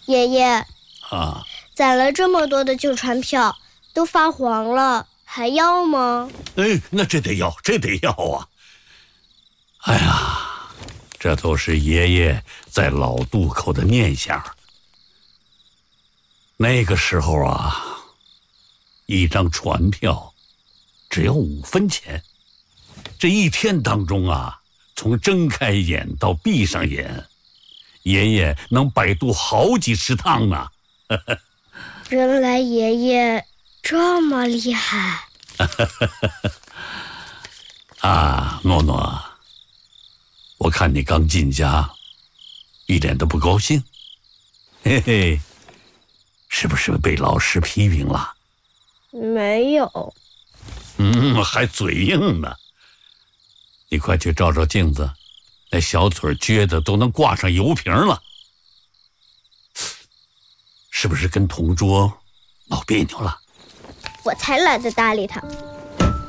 爷爷啊， 攒了这么多的旧船票，都发黄了，还要吗？ 哎，那这得要啊！哎呀，这都是爷爷在老渡口的念想。那个时候啊，一张船票只要5分钱，这一天当中啊，从睁开眼到闭上眼，爷爷能摆渡好几十趟呢。 原来爷爷这么厉害啊，诺诺，我看你刚进家，一点都不高兴，嘿嘿，是不是被老师批评了？ 没有。 还嘴硬呢。你快去照照镜子，那小腿撅的都能挂上油瓶了，是不是跟同桌闹别扭了？ 我才懒得搭理他。